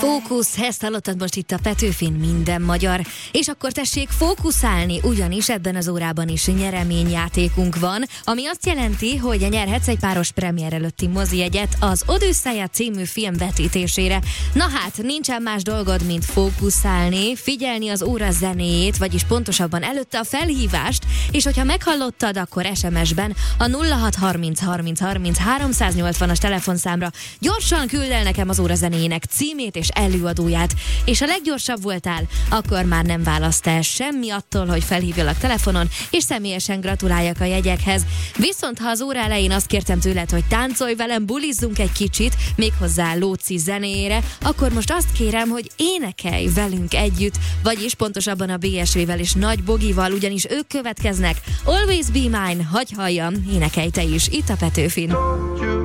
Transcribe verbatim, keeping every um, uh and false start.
Fókusz, ezt hallottad most itt a Petőfin, minden magyar. És akkor tessék fókuszálni, ugyanis ebben az órában is nyereményjátékunk van, ami azt jelenti, hogy nyerhetsz egy páros premier előtti mozijegyet az Odüsszeia című film vetítésére. Na hát, nincsen más dolgod, mint fókuszálni, figyelni az óra zenéjét, vagyis pontosabban előtte a felhívást, és hogyha meghallottad, akkor es em es-ben a nulla hat harminc harminc harminc háromszáznyolcvanas telefonszámra gyorsan küld el nekem az óra zenéjének címét és előadóját, és ha leggyorsabb voltál, akkor már nem választ el semmi attól, hogy felhívjalak telefonon, és személyesen gratuláljak a jegyekhez. Viszont ha az óra elején azt kértem tőled, hogy táncolj velem, bulizzunk egy kicsit, méghozzá Lóci zenéjére, akkor most azt kérem, hogy énekelj velünk együtt, vagyis pontosabban a bé es vé-vel és Nagy Bogival, ugyanis ők következnek. Always Be Mine, hagy halljam, énekelj te is, itt a Petőfin.